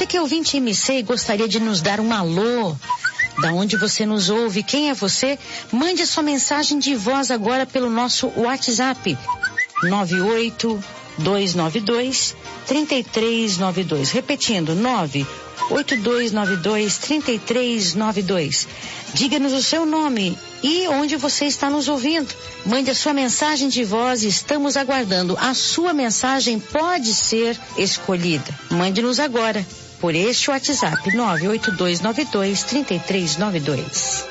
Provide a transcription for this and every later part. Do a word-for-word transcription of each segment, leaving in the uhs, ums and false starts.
Você que é ouvinte M C e gostaria de nos dar um alô, da onde você nos ouve, quem é você? Mande a sua mensagem de voz agora pelo nosso WhatsApp nove oito dois nove dois, três três nove dois. Repetindo, nove oito dois nove dois, três três nove dois. Diga-nos o seu nome e onde você está nos ouvindo. Mande a sua mensagem de voz e estamos aguardando. A sua mensagem pode ser escolhida. Mande-nos agora por este WhatsApp nove oito dois nove dois, três três nove dois.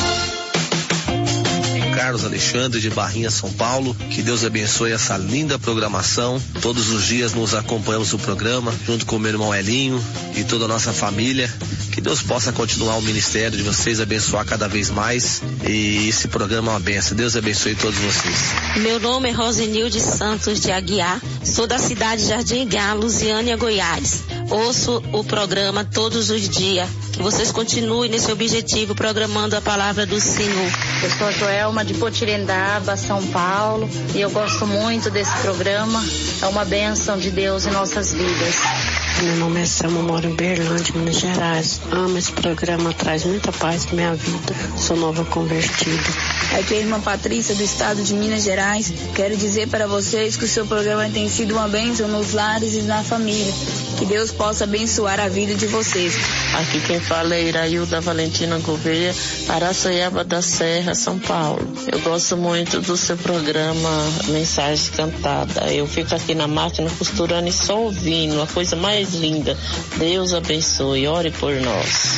Carlos Alexandre de Barrinha, São Paulo. Que Deus abençoe essa linda programação. Todos os dias nos acompanhamos o programa, junto com o meu irmão Elinho e toda a nossa família. Que Deus possa continuar o ministério de vocês, abençoar cada vez mais. E esse programa é uma benção. Deus abençoe todos vocês. Meu nome é Rosenilde Santos de Aguiar. Sou da cidade de Jardim Igará, Lusiânia, Goiás. Ouço o programa todos os dias. Que vocês continuem nesse objetivo, programando a palavra do Senhor. Eu sou a Joelma de Potirendaba, São Paulo, e eu gosto muito desse programa. É uma bênção de Deus em nossas vidas. Meu nome é Selma, moro em Berlândia, Minas Gerais. Amo esse programa, traz muita paz para minha vida. Sou nova convertida. Aqui é a irmã Patrícia, do estado de Minas Gerais. Quero dizer para vocês que o seu programa tem sido uma bênção nos lares e na família. Que Deus possa abençoar a vida de vocês. Aqui quem fala é Irailda Valentina Gouveia, Araçoiaba da Serra, São Paulo. Eu gosto muito do seu programa Mensagem Cantada. Eu fico aqui na máquina costurando e só ouvindo, a coisa mais linda. Deus abençoe, ore por nós.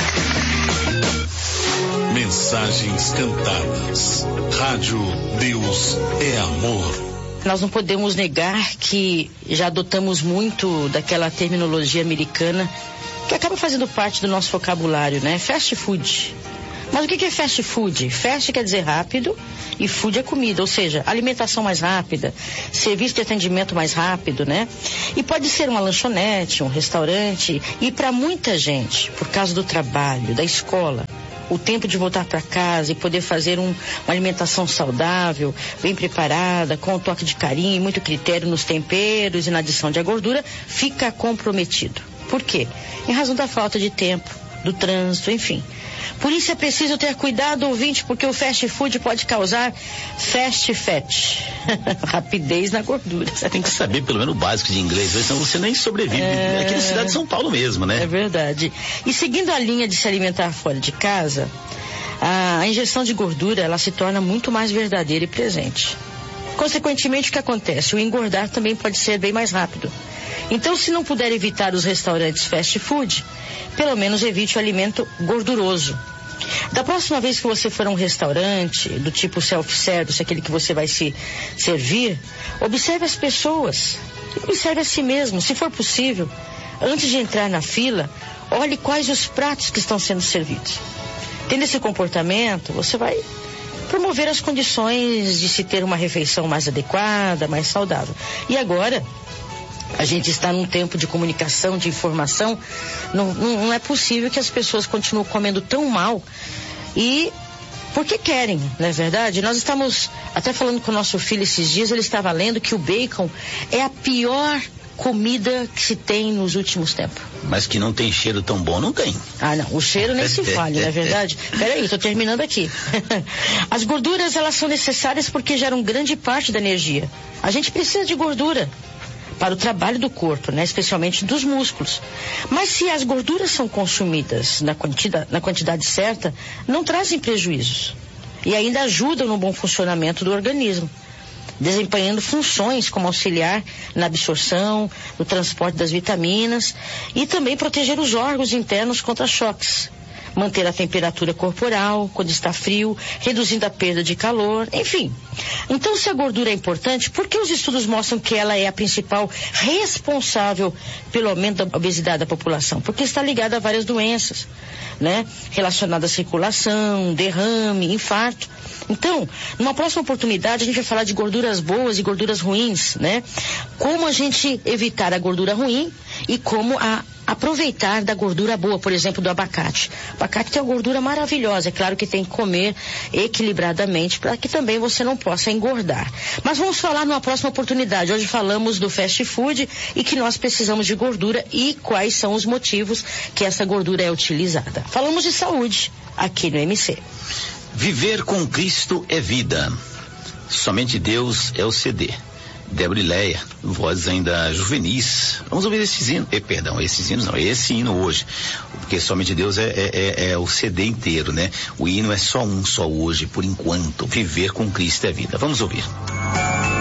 Mensagens Cantadas. Rádio Deus é Amor. Nós não podemos negar que já adotamos muito daquela terminologia americana que acaba fazendo parte do nosso vocabulário, né? Fast food. Mas o que é fast food? Fast quer dizer rápido e food é comida, ou seja, alimentação mais rápida, serviço de atendimento mais rápido, né? E pode ser uma lanchonete, um restaurante, e para muita gente, por causa do trabalho, da escola, o tempo de voltar para casa e poder fazer um, uma alimentação saudável, bem preparada, com um toque de carinho e muito critério nos temperos e na adição de gordura, fica comprometido. Por quê? Em razão da falta de tempo, do trânsito, enfim. Por isso é preciso ter cuidado, ouvinte, porque o fast food pode causar fast fat, rapidez na gordura. Você tem que saber pelo menos o básico de inglês, senão você nem sobrevive. É... Aqui na cidade de São Paulo mesmo, né? É verdade. E seguindo a linha de se alimentar fora de casa, a ingestão de gordura, ela se torna muito mais verdadeira e presente. Consequentemente, o que acontece? O engordar também pode ser bem mais rápido. Então, se não puder evitar os restaurantes fast food, pelo menos evite o alimento gorduroso. Da próxima vez que você for a um restaurante do tipo self-service, aquele que você vai se servir, observe as pessoas, observe a si mesmo, se for possível. Antes de entrar na fila, olhe quais os pratos que estão sendo servidos. Tendo esse comportamento, você vai promover as condições de se ter uma refeição mais adequada, mais saudável. E agora, a gente está num tempo de comunicação, de informação, não, não, não é possível que as pessoas continuem comendo tão mal e porque querem, não é verdade? Nós estamos até falando com o nosso filho esses dias, ele estava lendo que o bacon é a pior comida que se tem nos últimos tempos. Mas que não tem cheiro tão bom, não tem. Ah, não, o cheiro nem se fale, não é verdade? Peraí, estou terminando aqui. As gorduras, elas são necessárias porque geram grande parte da energia. A gente precisa de gordura para o trabalho do corpo, né? Especialmente dos músculos. Mas se as gorduras são consumidas na quantidade, na quantidade certa, não trazem prejuízos. E ainda ajudam no bom funcionamento do organismo, desempenhando funções como auxiliar na absorção, no transporte das vitaminas e também proteger os órgãos internos contra choques. Manter a temperatura corporal quando está frio, reduzindo a perda de calor, enfim. Então, se a gordura é importante, por que os estudos mostram que ela é a principal responsável pelo aumento da obesidade da população? Porque está ligada a várias doenças, né? Relacionadas à circulação, derrame, infarto. Então, numa próxima oportunidade, a gente vai falar de gorduras boas e gorduras ruins, né? Como a gente evitar a gordura ruim e como a, a aproveitar da gordura boa, por exemplo, do abacate. O abacate tem uma gordura maravilhosa, é claro que tem que comer equilibradamente para que também você não possa engordar. Mas vamos falar numa próxima oportunidade. Hoje falamos do fast food e que nós precisamos de gordura e quais são os motivos que essa gordura é utilizada. Falamos de saúde aqui no M C. Viver com Cristo é vida. Somente Deus é o C D. Débora e Leia, vozes ainda juvenis. Vamos ouvir esse hino. Eh, perdão, esse hino não, esse hino hoje. Porque somente Deus é, é, é, é o C D inteiro, né? O hino é só um, só hoje, por enquanto. Viver com Cristo é vida. Vamos ouvir.